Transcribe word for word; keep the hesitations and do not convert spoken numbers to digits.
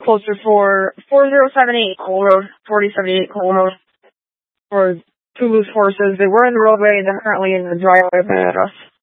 closer for four zero seven eight Cole Road, forty seventy-eight Cole Road. For two loose horses. They were in the roadway, they're currently in the driveway of my address.